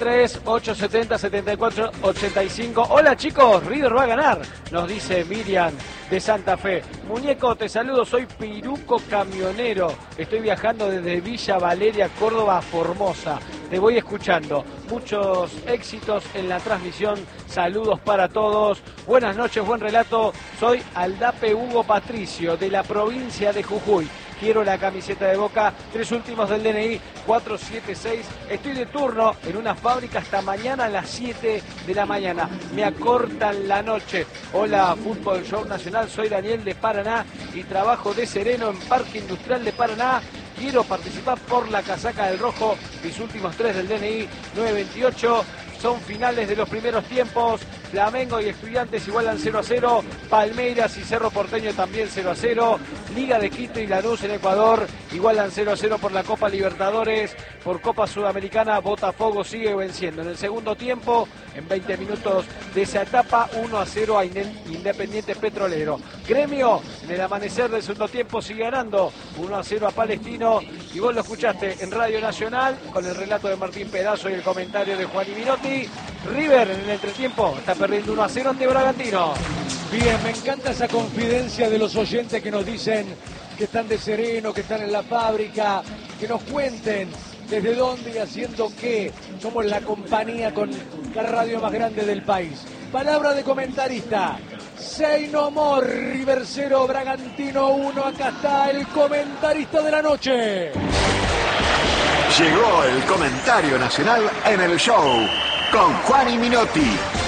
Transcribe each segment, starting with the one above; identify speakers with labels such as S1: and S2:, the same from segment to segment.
S1: 43 870 74 85. Hola chicos, River va a ganar, nos dice Miriam de Santa Fe. Muñeco, te saludo, soy Piruco Camionero. Estoy viajando desde Villa Valeria, Córdoba a Formosa. Te voy escuchando. Muchos éxitos en la transmisión. Saludos para todos. Buenas noches, buen relato. Soy Aldape Hugo Patricio, de la provincia de Jujuy. Quiero la camiseta de Boca, 3 últimos del DNI, 476. Estoy de turno en una fábrica hasta mañana a las 7 de la mañana. Me acortan la noche. Hola, Fútbol Show Nacional. Soy Daniel de Paraná y trabajo de sereno en Parque Industrial de Paraná. Quiero participar por la casaca del rojo. Mis últimos 3 del DNI, 928. Son finales de los primeros tiempos. Flamengo y Estudiantes igualan 0-0. Palmeiras y Cerro Porteño también 0-0. Liga de Quito y Lanús en Ecuador igualan 0-0 por la Copa Libertadores. Por Copa Sudamericana, Botafogo sigue venciendo. En el segundo tiempo, en 20 minutos de esa etapa, 1-0 a Independiente Petrolero. Gremio, en el amanecer del segundo tiempo, sigue ganando 1-0 a Palestino. Y vos lo escuchaste en Radio Nacional con el relato de Martín Pedazo y el comentario de Juan Minotti. River en el entretiempo está perdiendo 1-0 ante Bragantino.
S2: Bien, me encanta esa confidencia de los oyentes que nos dicen que están de sereno, que están en la fábrica, que nos cuenten desde dónde y haciendo qué. Somos la compañía con la radio más grande del país. Palabra de comentarista. Say no more, River 0, Bragantino 1. Acá está el comentarista de la noche.
S3: Llegó el comentario nacional en el show con Juan y Minotti.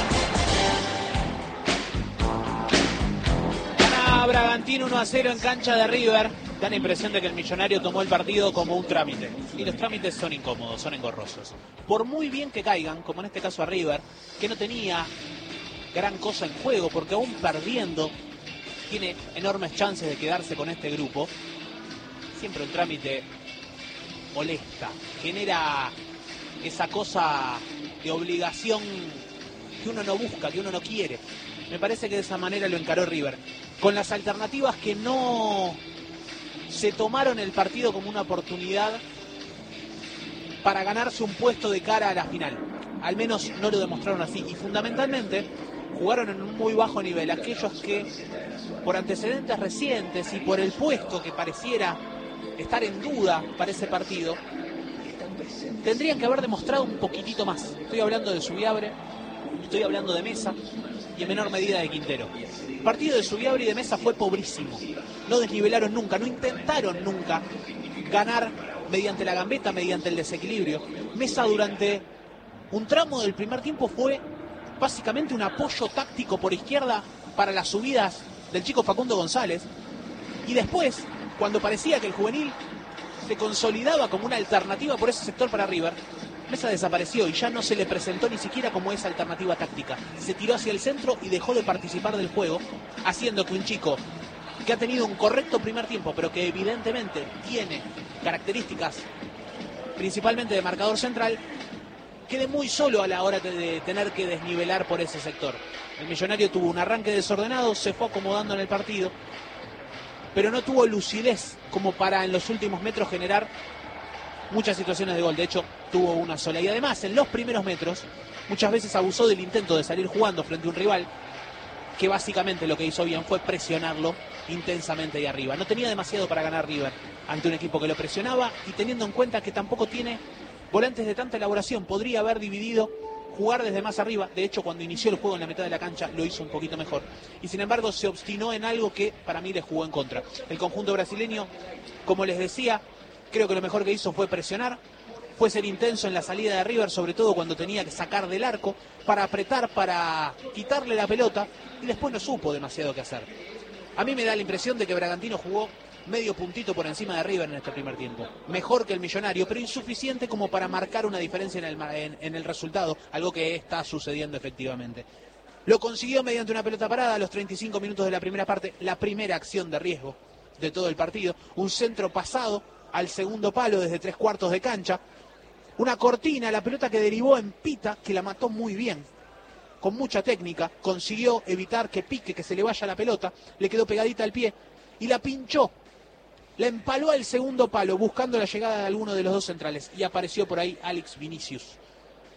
S4: Gana Bragantino 1-0 en cancha de River. Da la impresión de que el Millonario tomó el partido como un trámite. Y los trámites son incómodos, son engorrosos. Por muy bien que caigan, como en este caso a River, que no tenía gran cosa en juego, porque aún perdiendo tiene enormes chances de quedarse con este grupo. Siempre un trámite molesta, genera esa cosa de obligación que uno no busca, que uno no quiere. Me parece que de esa manera lo encaró River, con las alternativas que no se tomaron el partido como una oportunidad para ganarse un puesto de cara a la final. Al menos no lo demostraron así, y fundamentalmente jugaron en un muy bajo nivel. Aquellos que por antecedentes recientes y por el puesto que pareciera estar en duda para ese partido, tendrían que haber demostrado un poquitito más. Estoy hablando de Subiabre, estoy hablando de Mesa y en menor medida de Quintero. El partido de Subiabre y de Mesa fue pobrísimo. No desnivelaron nunca, no intentaron nunca ganar mediante la gambeta, mediante el desequilibrio. Mesa durante un tramo del primer tiempo fue básicamente un apoyo táctico por izquierda para las subidas del chico Facundo González. Y después, cuando parecía que el juvenil se consolidaba como una alternativa por ese sector para River, Mesa desapareció y ya no se le presentó ni siquiera como esa alternativa táctica. Se tiró hacia el centro y dejó de participar del juego, haciendo que un chico que ha tenido un correcto primer tiempo, pero que evidentemente tiene características principalmente de marcador central, quede muy solo a la hora de tener que desnivelar por ese sector. El Millonario tuvo un arranque desordenado, se fue acomodando en el partido, pero no tuvo lucidez como para en los últimos metros generar muchas situaciones de gol. De hecho, tuvo una sola. Y además, en los primeros metros, muchas veces abusó del intento de salir jugando frente a un rival que básicamente lo que hizo bien fue presionarlo intensamente de arriba. No tenía demasiado para ganar River ante un equipo que lo presionaba, y teniendo en cuenta que tampoco tiene volantes de tanta elaboración, podría haber dividido, jugar desde más arriba. De hecho, cuando inició el juego en la mitad de la cancha lo hizo un poquito mejor, y sin embargo se obstinó en algo que para mí le jugó en contra. El conjunto brasileño, como les decía, creo que lo mejor que hizo fue presionar, fue ser intenso en la salida de River, sobre todo cuando tenía que sacar del arco para apretar, para quitarle la pelota, y después no supo demasiado qué hacer. A mí me da la impresión de que Bragantino jugó medio puntito por encima de River en este primer tiempo. Mejor que el Millonario, pero insuficiente como para marcar una diferencia en el resultado, algo que está sucediendo efectivamente. Lo consiguió mediante una pelota parada a los 35 minutos de la primera parte, la primera acción de riesgo de todo el partido. Un centro pasado al segundo palo desde 3/4 de cancha. Una cortina, la pelota que derivó en Pita, que la mató muy bien, con mucha técnica. Consiguió evitar que pique, que se le vaya la pelota, le quedó pegadita al pie y la pinchó. La empaló al segundo palo, buscando la llegada de alguno de los dos centrales, y apareció por ahí Alex Vinicius.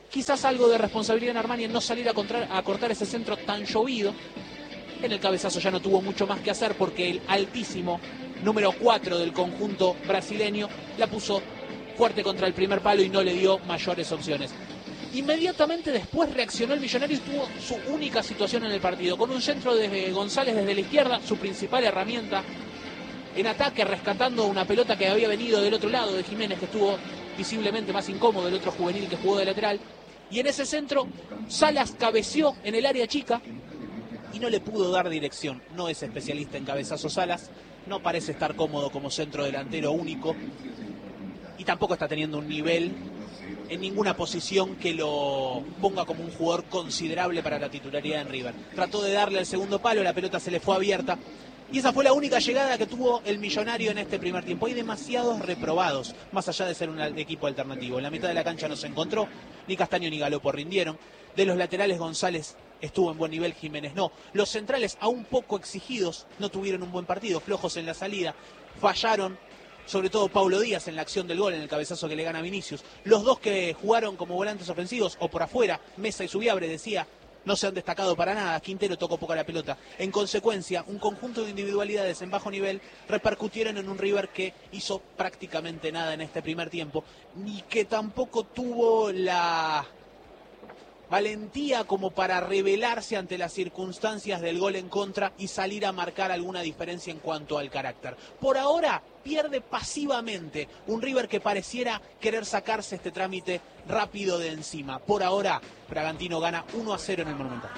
S4: Quizás algo de responsabilidad en Armani en no salir a cortar ese centro tan llovido. En el cabezazo ya no tuvo mucho más que hacer porque el altísimo número 4 del conjunto brasileño la puso fuerte contra el primer palo y no le dio mayores opciones. Inmediatamente después reaccionó el Millonario y tuvo su única situación en el partido, con un centro de González desde la izquierda, su principal herramienta en ataque, rescatando una pelota que había venido del otro lado de Jiménez, que estuvo visiblemente más incómodo, el otro juvenil que jugó de lateral. Y en ese centro Salas cabeceó en el área chica y no le pudo dar dirección. No es especialista en cabezazos Salas, no parece estar cómodo como centro delantero único y tampoco está teniendo un nivel en ninguna posición que lo ponga como un jugador considerable para la titularidad en River. Trató de darle al segundo palo, la pelota se le fue abierta y esa fue la única llegada que tuvo el Millonario en este primer tiempo. Hay demasiados reprobados, más allá de ser un equipo alternativo. En la mitad de la cancha no se encontró, ni Castaño ni Galopo rindieron. De los laterales, González estuvo en buen nivel, Jiménez no. Los centrales, aún poco exigidos, no tuvieron un buen partido, flojos en la salida, fallaron, sobre todo Paulo Díaz en la acción del gol, en el cabezazo que le gana a Vinicius. Los dos que jugaron como volantes ofensivos o por afuera, Mesa y Subiabre, decía, no se han destacado para nada. Quintero tocó poco la pelota. En consecuencia, un conjunto de individualidades en bajo nivel repercutieron en un River que hizo prácticamente nada en este primer tiempo, ni que tampoco tuvo la valentía como para rebelarse ante las circunstancias del gol en contra y salir a marcar alguna diferencia en cuanto al carácter. Por ahora pierde pasivamente un River que pareciera querer sacarse este trámite rápido de encima. Por ahora, Bragantino gana 1-0 en el Monumental.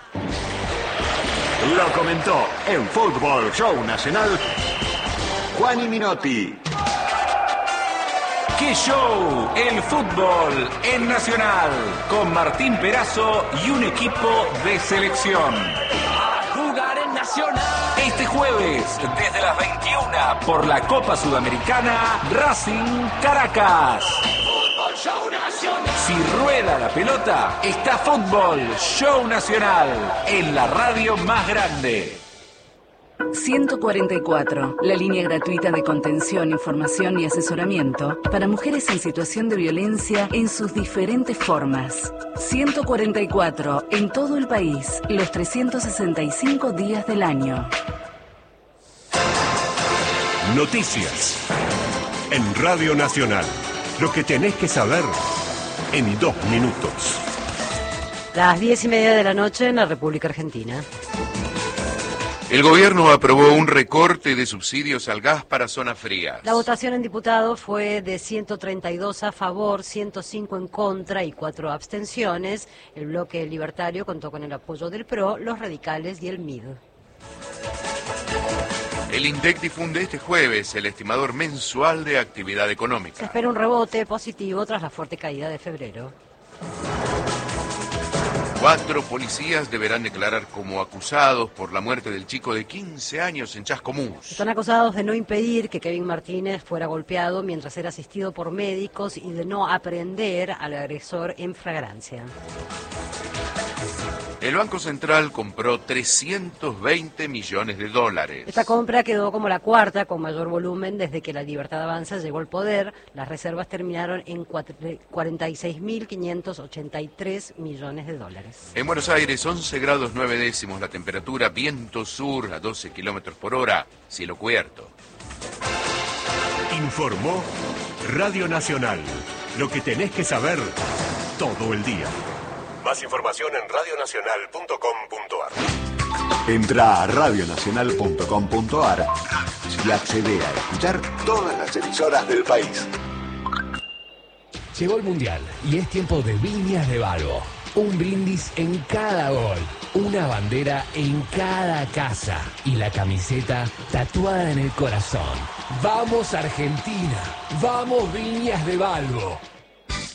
S3: Lo comentó en Fútbol Show Nacional Juani Minotti.
S5: ¡Qué show! El fútbol en Nacional, con Martín Perazo y un equipo de selección.
S6: A jugar en Nacional.
S5: Este jueves, desde las 21, por la Copa Sudamericana, Racing Caracas.
S6: Fútbol Show Nacional.
S5: Si rueda la pelota, está Fútbol Show Nacional, en la radio más grande.
S7: 144, la línea gratuita de contención, información y asesoramiento para mujeres en situación de violencia en sus diferentes formas. 144, en todo el país, los 365 días del año.
S8: Noticias en Radio Nacional. Lo que tenés que saber en 2 minutos.
S9: Las 10:30 de la noche en la República Argentina.
S10: El gobierno aprobó un recorte de subsidios al gas para zonas frías.
S9: La votación en diputados fue de 132 a favor, 105 en contra y 4 abstenciones. El bloque libertario contó con el apoyo del PRO, los radicales y el MID.
S10: El INDEC difunde este jueves el estimador mensual de actividad económica.
S9: Se espera un rebote positivo tras la fuerte caída de febrero.
S10: 4 policías deberán declarar como acusados por la muerte del chico de 15 años en Chascomús.
S9: Están acusados de no impedir que Kevin Martínez fuera golpeado mientras era asistido por médicos y de no aprehender al agresor en flagrancia.
S10: El Banco Central compró 320 millones de dólares.
S9: Esta compra quedó como la cuarta con mayor volumen desde que la Libertad Avanza llegó al poder. Las reservas terminaron en 46.583 millones de dólares.
S10: En Buenos Aires, 11 grados 9 décimos la temperatura, viento sur a 12 kilómetros por hora, cielo cubierto.
S8: Informó Radio Nacional. Lo que tenés que saber todo el día. Más información en radionacional.com.ar.
S3: Entra a radionacional.com.ar y accede a escuchar todas las emisoras del país.
S11: Llegó el Mundial y es tiempo de Viñas de Balbo. Un brindis en cada gol, una bandera en cada casa y la camiseta tatuada en el corazón. ¡Vamos Argentina! ¡Vamos Viñas de Balbo!